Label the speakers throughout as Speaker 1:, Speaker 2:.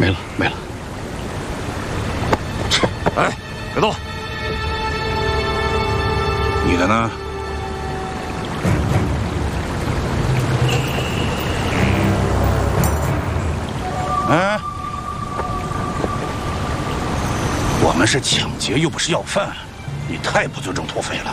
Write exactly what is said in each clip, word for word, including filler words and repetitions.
Speaker 1: 没了，没了。
Speaker 2: 哎，别动！
Speaker 3: 你的呢？哎，我们是抢劫，又不是要饭，你太不尊重土匪了。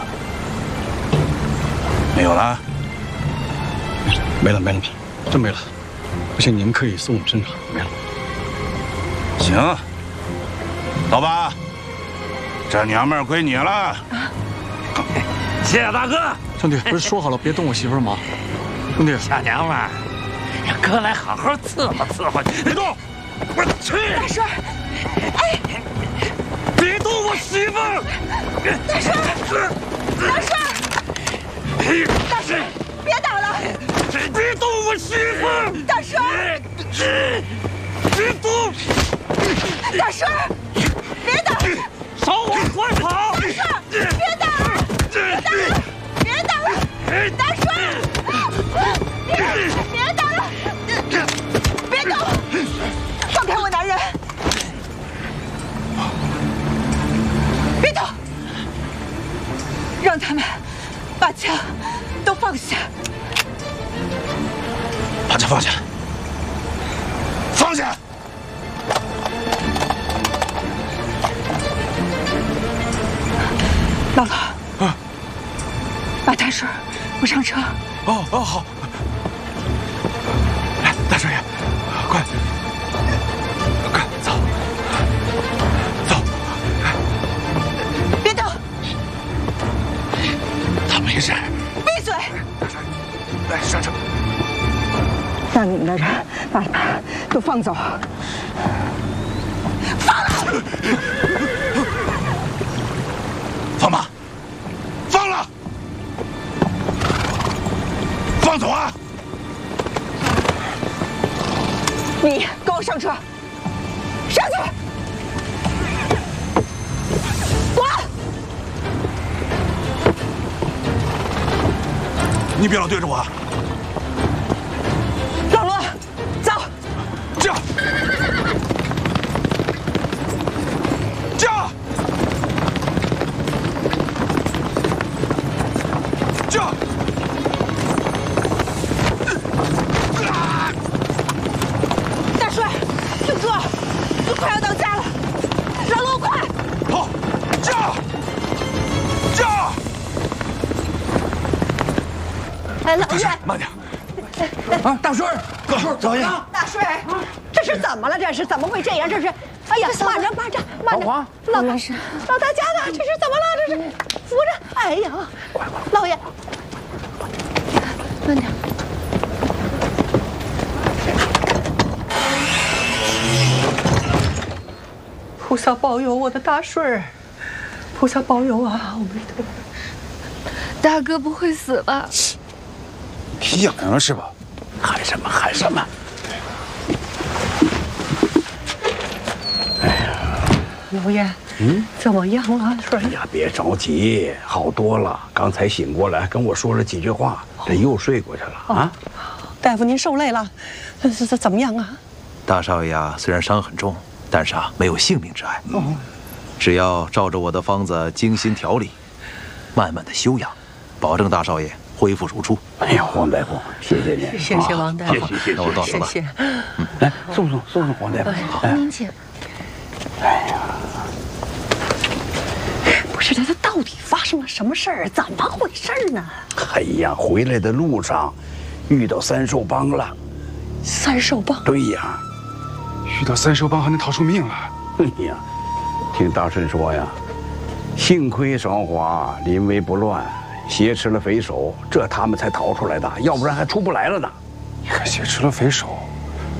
Speaker 3: 没有了？
Speaker 1: 没了，没了，没了，真没了。不行，你们可以送我们身上，没了。
Speaker 3: 行，走吧，这娘们儿归你了。
Speaker 2: 谢谢大哥。
Speaker 1: 兄弟，不是说好了别动我媳妇吗？兄弟，
Speaker 2: 小娘们儿，让哥来好好伺候伺候你。别动！我去！
Speaker 4: 大帅，哎，
Speaker 2: 别动我媳妇儿！
Speaker 4: 大帅，大帅，大帅，别打了！
Speaker 2: 别动我媳妇儿！
Speaker 4: 大帅，
Speaker 2: 别动！
Speaker 4: 大帅，别打！
Speaker 2: 少我快跑！
Speaker 4: 大帅，别打了！别打了！别打了！大帅，别别打了！别动！放开我男人！别动！让他们把枪都放下。
Speaker 3: 把枪放下！放下！
Speaker 4: 姥姥，啊，把大水扶上车。
Speaker 1: 哦哦好。来，大少爷，快，快走，走。
Speaker 4: 别动！
Speaker 3: 他没事。
Speaker 4: 闭嘴！
Speaker 1: 大少爷，来上车。
Speaker 4: 让你们的人把他都放走。放了！
Speaker 3: 放吧，放了，放走啊！
Speaker 4: 你跟我上车，上去！滚！
Speaker 3: 你别老对着我。
Speaker 4: 老罗，走！
Speaker 3: 驾！驾！驾！
Speaker 4: 大帅，挺住！就快要到家了。老罗，快！
Speaker 3: 好，驾！驾！
Speaker 4: 哎，老爷，
Speaker 3: 慢点。
Speaker 5: 啊，大顺，
Speaker 3: 大顺，走呀！
Speaker 4: 大帅，这是怎么了？这是怎么会这样？这是，哎呀，慢着，慢着，慢着！
Speaker 5: 老
Speaker 4: 老大是老大家的，这是怎么了？这是扶着！哎呀，老爷，慢点。菩萨保佑我的大顺儿，菩萨保佑啊！阿弥陀佛。
Speaker 6: 大哥不会死吧？
Speaker 3: 皮痒痒了是吧？喊什么喊什么？
Speaker 5: 哎呀，
Speaker 4: 老爷，嗯，怎么样了？顺
Speaker 5: 哎呀，别着急，好多了。刚才醒过来，跟我说了几句话，这又睡过去了啊。
Speaker 4: 大夫，您受累了，这这怎么样啊？
Speaker 7: 大少爷啊，虽然伤很重，但是啊，没有性命之碍。哦，只要照着我的方子精心调理，慢慢的休养，保证大少爷恢复如初。
Speaker 5: 哎呀，黄大夫，谢谢您，
Speaker 4: 谢谢王大夫，
Speaker 5: 谢谢谢谢，
Speaker 7: 那我告辞了。
Speaker 4: 谢谢。
Speaker 5: 来，送送送送黄大夫。
Speaker 6: 哎，您请。
Speaker 5: 哎呀，
Speaker 4: 不是，他他到底发生了什么事儿？怎么回事呢？
Speaker 5: 哎呀，回来的路上遇到三兽帮了。
Speaker 4: 三兽帮？
Speaker 5: 对呀。
Speaker 1: 遇到三兽帮还能逃出命来？
Speaker 5: 哎呀，听大顺说呀，幸亏双华临危不乱，挟持了匪首，这他们才逃出来的，要不然还出不来了呢。
Speaker 1: 你还挟持了匪首？